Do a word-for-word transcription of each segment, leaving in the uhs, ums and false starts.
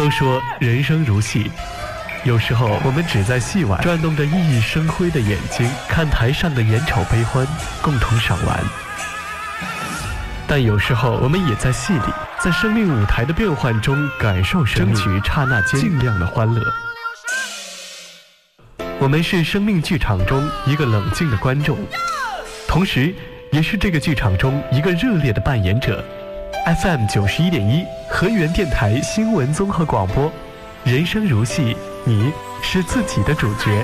都说人生如戏，有时候我们只在戏外转动着熠熠生辉的眼睛，看台上的眼丑悲欢，共同赏玩。但有时候我们也在戏里，在生命舞台的变幻中感受生命，争取刹那间尽量的欢乐。我们是生命剧场中一个冷静的观众，同时也是这个剧场中一个热烈的扮演者。F M 九十一点一河源电台新闻综合广播，人生如戏，你是自己的主角。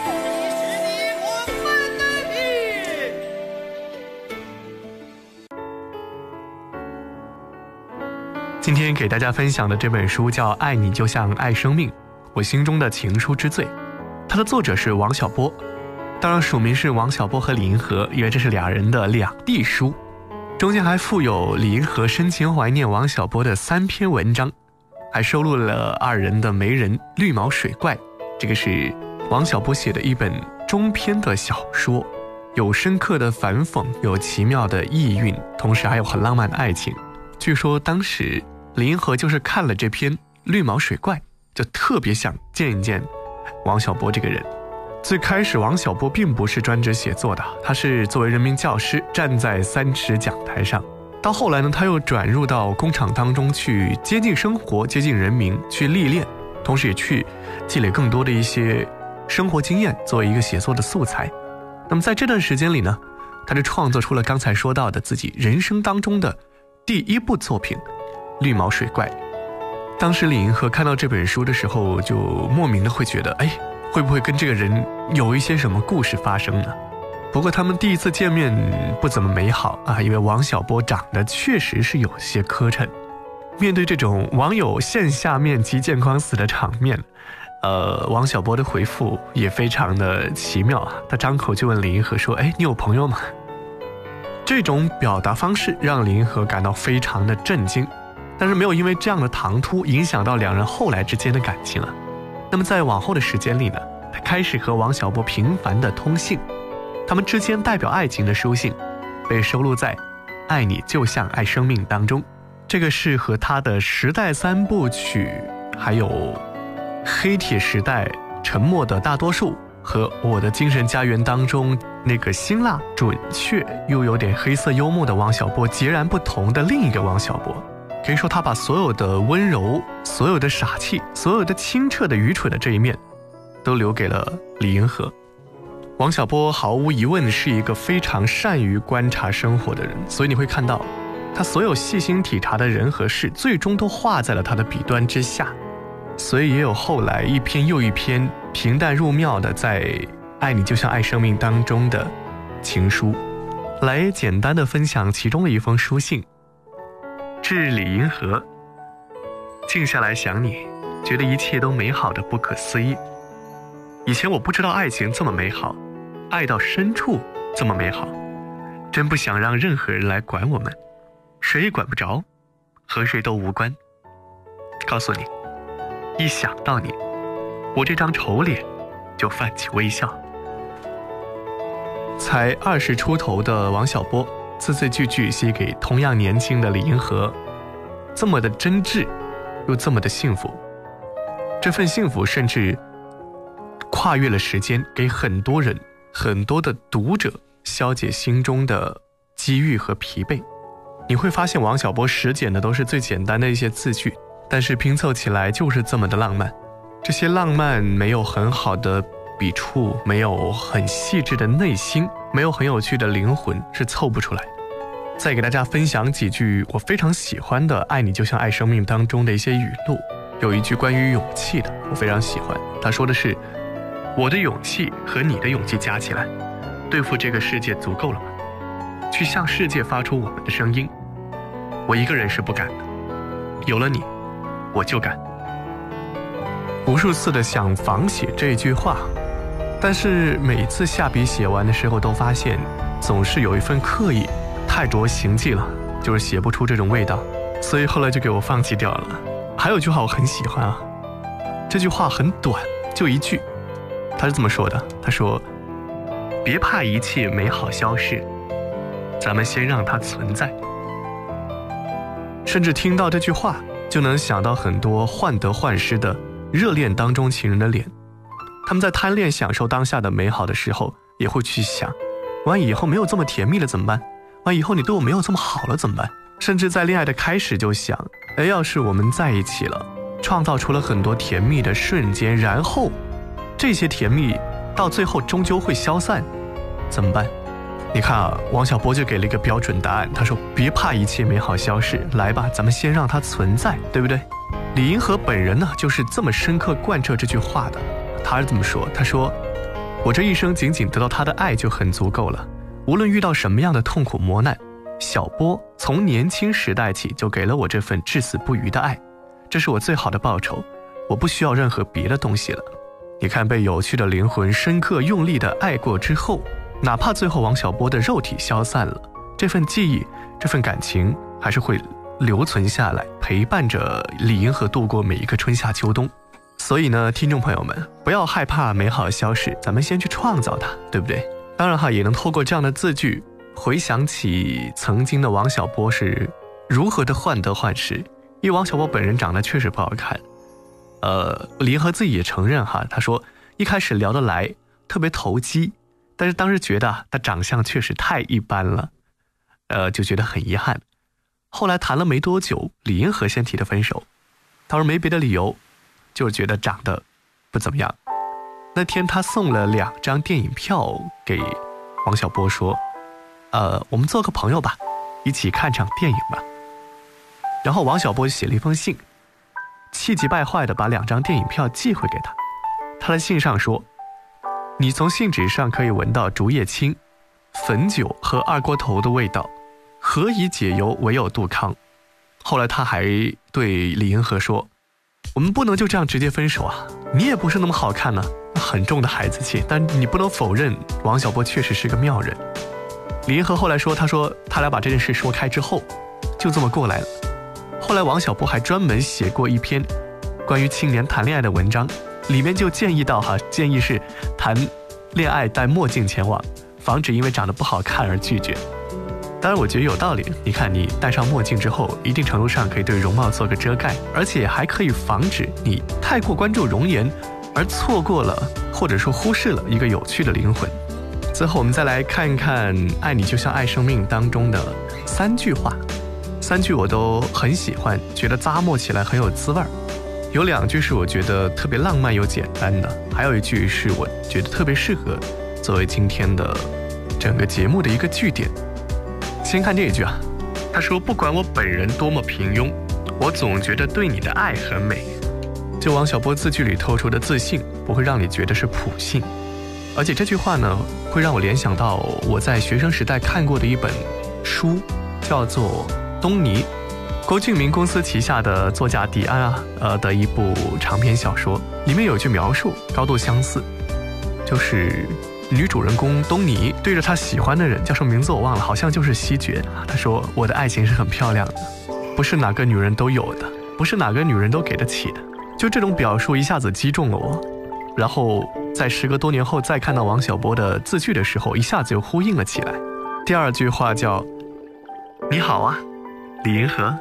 今天给大家分享的这本书叫《爱你就像爱生命》，我心中的情书之最。它的作者是王小波，当然署名是王小波和李银河，因为这是俩人的两地书。中间还附有李银河深情怀念王小波的三篇文章，还收录了二人的媒人《绿毛水怪》，这个是王小波写的一本中篇的小说，有深刻的反讽，有奇妙的意蕴，同时还有很浪漫的爱情。据说当时李银河就是看了这篇《绿毛水怪》，就特别想见一见王小波这个人。最开始王小波并不是专职写作的，他是作为人民教师站在三尺讲台上。到后来呢，他又转入到工厂当中去接近生活，接近人民，去历练，同时也去积累更多的一些生活经验，作为一个写作的素材。那么在这段时间里呢，他就创作出了刚才说到的自己人生当中的第一部作品《绿毛水怪》。当时李银河看到这本书的时候，就莫名的会觉得，哎，会不会跟这个人有一些什么故事发生呢？不过他们第一次见面不怎么美好啊，因为王小波长得确实是有些磕碜。面对这种网友线下面基见光死的场面，呃，王小波的回复也非常的奇妙啊，他张口就问李银河说，哎，你有朋友吗？这种表达方式让李银河感到非常的震惊，但是没有因为这样的唐突影响到两人后来之间的感情了。那么在往后的时间里呢，他开始和王小波频繁的通信，他们之间代表爱情的书信被收录在《爱你就像爱生命》当中。这个是和他的时代三部曲，还有黑铁时代、沉默的大多数和我的精神家园当中那个辛辣准确又有点黑色幽默的王小波截然不同的另一个王小波。可以说他把所有的温柔，所有的傻气，所有的清澈的愚蠢的这一面都留给了李银河。王小波毫无疑问是一个非常善于观察生活的人，所以你会看到他所有细心体察的人和事最终都画在了他的笔端之下，所以也有后来一篇又一篇平淡入妙的在《爱你就像爱生命》当中的情书。来简单的分享其中的一封书信。致李银河，静下来想你，觉得一切都美好的不可思议。以前我不知道爱情这么美好，爱到深处这么美好，真不想让任何人来管我们，谁也管不着，和谁都无关。告诉你，一想到你，我这张丑脸就泛起微笑。才二十出头的王小波字字句句写给同样年轻的李银河，这么的真挚又这么的幸福。这份幸福甚至跨越了时间，给很多人很多的读者消解心中的积郁和疲惫。你会发现王小波实践的都是最简单的一些字句，但是拼凑起来就是这么的浪漫。这些浪漫没有很好的笔触，没有很细致的内心，没有很有趣的灵魂，是凑不出来。再给大家分享几句我非常喜欢的《爱你就像爱生命》当中的一些语录。有一句关于勇气的我非常喜欢，他说的是，我的勇气和你的勇气加起来对付这个世界足够了吗？去向世界发出我们的声音，我一个人是不敢的，有了你我就敢。无数次的想仿写这句话，但是每次下笔写完的时候都发现总是有一份刻意，太着形迹了，就是写不出这种味道，所以后来就给我放弃掉了。还有一句话我很喜欢啊，这句话很短，就一句，他是这么说的，他说，别怕一切美好消逝，咱们先让它存在。甚至听到这句话就能想到很多患得患失的热恋当中情人的脸。他们在贪恋享受当下的美好的时候，也会去想，万一以后没有这么甜蜜了怎么办？万一以后你对我没有这么好了怎么办？甚至在恋爱的开始就想，哎，要是我们在一起了，创造出了很多甜蜜的瞬间，然后这些甜蜜到最后终究会消散，怎么办？你看啊，王小波就给了一个标准答案，他说别怕一切美好消逝，来吧，咱们先让它存在，对不对？李银河本人呢，就是这么深刻贯彻这句话的。他是这么说，他说我这一生仅仅得到他的爱就很足够了，无论遇到什么样的痛苦磨难，小波从年轻时代起就给了我这份至死不渝的爱，这是我最好的报酬，我不需要任何别的东西了。你看，被有趣的灵魂深刻用力的爱过之后，哪怕最后王小波的肉体消散了，这份记忆，这份感情还是会留存下来，陪伴着李银河度过每一个春夏秋冬。所以呢，听众朋友们，不要害怕美好消逝，咱们先去创造它，对不对？当然哈，也能透过这样的字句回想起曾经的王小波是如何的患得患失。因为王小波本人长得确实不好看，呃，李银河自己也承认哈，他说一开始聊得来，特别投机，但是当时觉得他长相确实太一般了，呃，就觉得很遗憾。后来谈了没多久，李银河先提的分手，他说没别的理由，就是觉得长得不怎么样。那天他送了两张电影票给王小波，说呃，我们做个朋友吧，一起看场电影吧。然后王小波写了一封信，气急败坏地把两张电影票寄回给他。他的信上说，你从信纸上可以闻到竹叶青、汾酒和二锅头的味道，何以解忧，唯有杜康。后来他还对李银河说，我们不能就这样直接分手啊，你也不是那么好看呢、啊，很重的孩子气，但你不能否认王小波确实是个妙人。李银河后来说，他说他俩把这件事说开之后，就这么过来了。后来王小波还专门写过一篇关于青年谈恋爱的文章，里面就建议到哈，建议是谈恋爱戴墨镜前往，防止因为长得不好看而拒绝。当然我觉得有道理，你看你戴上墨镜之后，一定程度上可以对容貌做个遮盖，而且还可以防止你太过关注容颜而错过了或者说忽视了一个有趣的灵魂。最后我们再来看一看爱你就像爱生命当中的三句话，三句我都很喜欢，觉得咂摸起来很有滋味。有两句是我觉得特别浪漫又简单的，还有一句是我觉得特别适合作为今天的整个节目的一个句点。先看这一句啊，他说不管我本人多么平庸，我总觉得对你的爱很美。就王小波字句里透出的自信，不会让你觉得是普信，而且这句话呢，会让我联想到我在学生时代看过的一本书，叫做《东尼》，郭敬明公司旗下的作家迪安啊，呃的一部长篇小说，里面有句描述高度相似，就是女主人公东尼对着她喜欢的人，叫什么名字我忘了，好像就是西决，她说我的爱情是很漂亮的，不是哪个女人都有的，不是哪个女人都给得起的。就这种表述一下子击中了我，然后在时隔多年后再看到王小波的字句的时候，一下子又呼应了起来。第二句话叫你好啊李银河，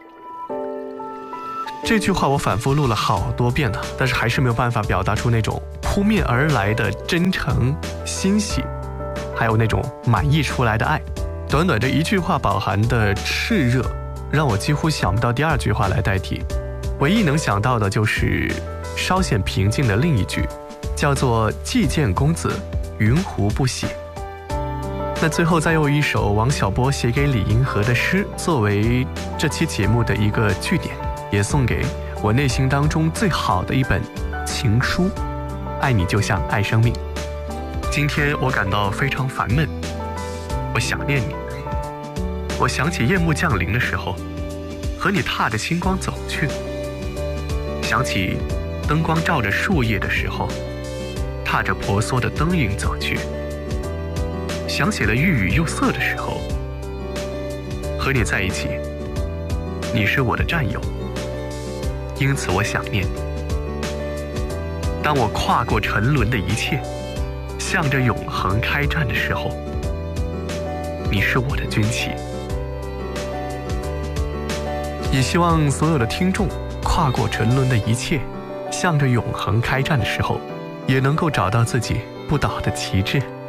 这句话我反复录了好多遍了，但是还是没有办法表达出那种扑面而来的真诚欣喜，还有那种满溢出来的爱。短短这一句话饱含的炽热，让我几乎想不到第二句话来代替，唯一能想到的就是稍显平静的另一句，叫做既见公子云胡不喜。那最后再用一首王小波写给李银河的诗作为这期节目的一个句点，也送给我内心当中最好的一本情书，爱你就像爱生命。今天我感到非常烦闷，我想念你，我想起夜幕降临的时候和你踏着星光走去，想起灯光照着树叶的时候踏着婆娑的灯影走去，想起了欲语又色的时候和你在一起，你是我的战友，因此我想念你。当我跨过沉沦的一切向着永恒开战的时候，你是我的军旗。 也希望所有的听众跨过沉沦的一切，向着永恒开战的时候，也能够找到自己不倒的旗帜。